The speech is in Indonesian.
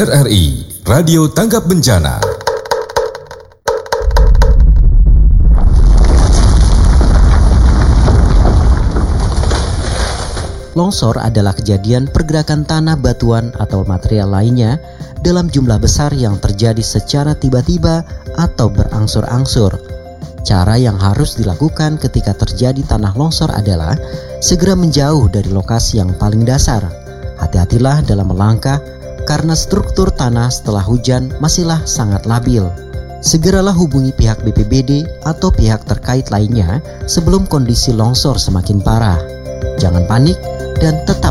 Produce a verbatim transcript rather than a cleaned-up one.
R R I Radio Tanggap Bencana. Longsor adalah kejadian pergerakan tanah, batuan, atau material lainnya dalam jumlah besar yang terjadi secara tiba-tiba atau berangsur-angsur. Cara yang harus dilakukan ketika terjadi tanah longsor adalah segera menjauh dari lokasi yang paling dasar. Hati-hatilah dalam melangkah karena struktur tanah setelah hujan masihlah sangat labil. Segeralah hubungi pihak B P B D atau pihak terkait lainnya sebelum kondisi longsor semakin parah. Jangan panik dan tetap